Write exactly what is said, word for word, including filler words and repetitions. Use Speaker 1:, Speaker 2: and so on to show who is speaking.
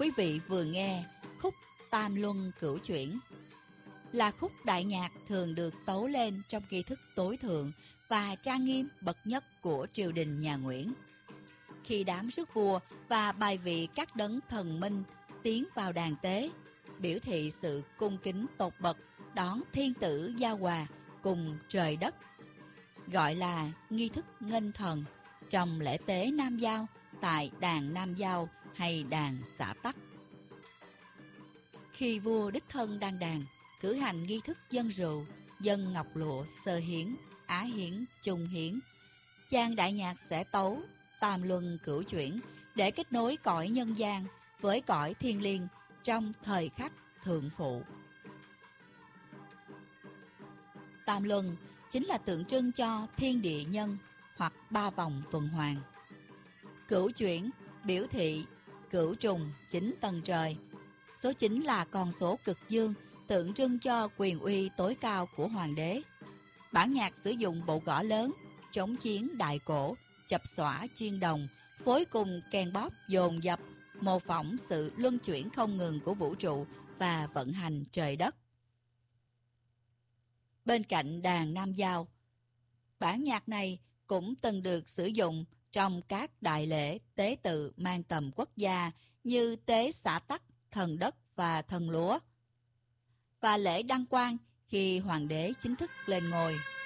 Speaker 1: Quý vị vừa nghe khúc Tam Luân Cửu Chuyển, là khúc đại nhạc thường được tấu lên trong nghi thức tối thượng và trang nghiêm bậc nhất của triều đình nhà Nguyễn. Khi đám rước vua và bài vị các đấng thần minh tiến vào đàn tế, biểu thị sự cung kính tột bậc đón thiên tử giao hòa cùng trời đất, gọi là nghi thức nghênh thần trong lễ tế Nam Giao tại đàn Nam Giao hay đàn xã Tắc. Khi vua đích thân đăng đàn, cử hành nghi thức dâng rượu, dâng ngọc lụa, sơ hiến, á hiến, trung hiến, chàng đại nhạc sẽ tấu Tam Luân Cửu Chuyển để kết nối cõi nhân gian với cõi thiên liêng trong thời khắc thượng phụ. Tam Luân chính là tượng trưng cho thiên địa nhân hoặc ba vòng tuần hoàn. Cửu chuyển biểu thị cửu trùng chín tầng trời. Số chín là con số cực dương, tượng trưng cho quyền uy tối cao của hoàng đế. Bản nhạc sử dụng bộ gõ lớn, trống chiến đại cổ, chập xõa chiên đồng, phối cùng kèn bóp dồn dập, mô phỏng sự luân chuyển không ngừng của vũ trụ và vận hành trời đất. Bên cạnh đàn Nam Giao, bản nhạc này cũng từng được sử dụng trong các đại lễ tế tự mang tầm quốc gia như tế xã Tắc, thần đất và thần lúa, và lễ đăng quang khi hoàng đế chính thức lên ngôi.